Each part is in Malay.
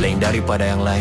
lain daripada yang lain.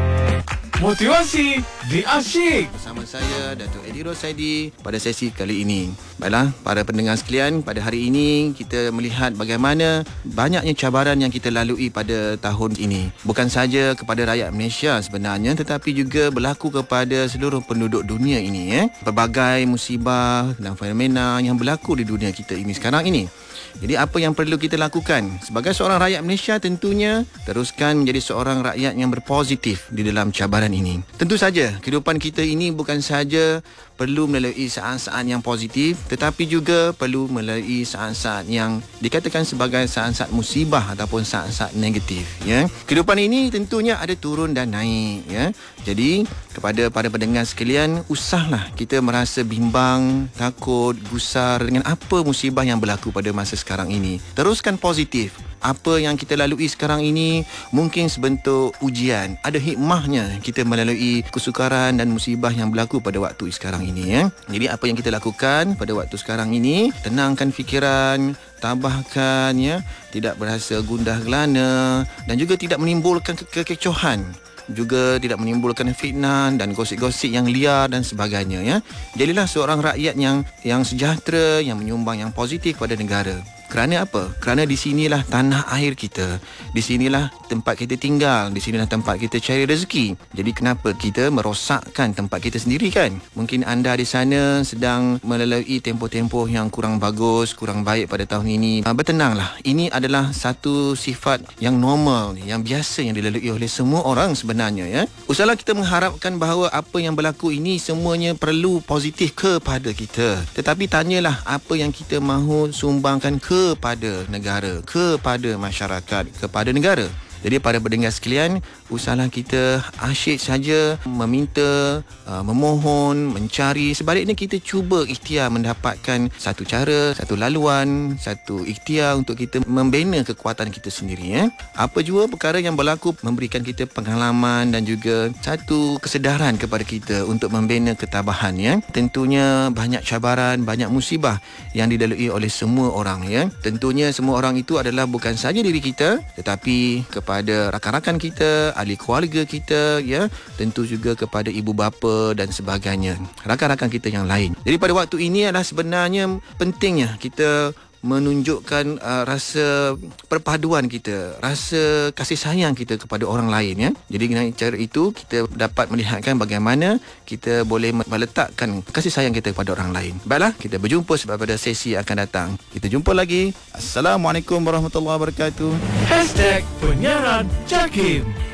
Motivasi di Asyik bersama saya Datuk Eddie Rosaidi pada sesi kali ini. Baiklah para pendengar sekalian, pada hari ini kita melihat bagaimana banyaknya cabaran yang kita lalui pada tahun ini. Bukan saja kepada rakyat Malaysia sebenarnya, tetapi juga berlaku kepada seluruh penduduk dunia ini. Pelbagai musibah dan fenomena yang berlaku di dunia kita ini sekarang ini. Jadi apa yang perlu kita lakukan? Sebagai seorang rakyat Malaysia, tentunya teruskan menjadi seorang rakyat yang berpositif di dalam cabaran ini. Tentu saja kehidupan kita ini bukan saja perlu melalui saat-saat yang positif, tetapi juga perlu melalui saat-saat yang dikatakan sebagai saat-saat musibah ataupun saat-saat negatif. Kehidupan ini tentunya ada turun dan naik. Jadi kepada para pendengar sekalian, usahlah kita merasa bimbang, takut, gusar dengan apa musibah yang berlaku pada masa sekarang ini. Teruskan positif. Apa yang kita lalui sekarang ini mungkin sebentuk ujian. Ada hikmahnya kita melalui kesukaran dan musibah yang berlaku pada waktu sekarang ini. Jadi apa yang kita lakukan pada waktu sekarang ini, tenangkan fikiran, tabahkan, tidak berasa gundah gelana dan juga tidak menimbulkan kekecohan, juga tidak menimbulkan fitnah dan gosip-gosip yang liar dan sebagainya. Jadilah seorang rakyat yang sejahtera, yang menyumbang yang positif pada negara. Kerana apa? Kerana di sinilah tanah air kita. Di sinilah tempat kita tinggal. Di sinilah tempat kita cari rezeki. Jadi kenapa kita merosakkan tempat kita sendiri kan? Mungkin anda di sana sedang melalui tempoh-tempoh yang kurang bagus, kurang baik pada tahun ini. Bertenanglah. Ini adalah satu sifat yang normal, yang biasa yang dilalui oleh semua orang sebenarnya. Usahlah kita mengharapkan bahawa apa yang berlaku ini semuanya perlu positif kepada kita. Tetapi tanyalah apa yang kita mahu sumbangkan kepada negara, kepada masyarakat, kepada negara. Jadi para pendengar sekalian, usahlah kita asyik saja meminta, memohon, mencari. Sebaliknya kita cuba ikhtiar mendapatkan satu cara, satu laluan, satu ikhtiar untuk kita membina kekuatan kita sendiri. Apa jua perkara yang berlaku memberikan kita pengalaman dan juga satu kesedaran kepada kita untuk membina ketabahan. Tentunya banyak cabaran, banyak musibah yang dilalui oleh semua orang. Tentunya semua orang itu adalah bukan saja diri kita, tetapi kepada rakan-rakan kita, ahli keluarga kita, tentu juga kepada ibu bapa dan sebagainya, rakan-rakan kita yang lain. Jadi pada waktu ini adalah sebenarnya pentingnya kita menunjukkan rasa perpaduan kita, rasa kasih sayang kita kepada orang lain. Jadi dengan cara itu kita dapat melihatkan bagaimana kita boleh meletakkan kasih sayang kita kepada orang lain. Baiklah, kita berjumpa pada sesi akan datang. Kita jumpa lagi. Assalamualaikum warahmatullahi wabarakatuh. #penyiaran Jakim.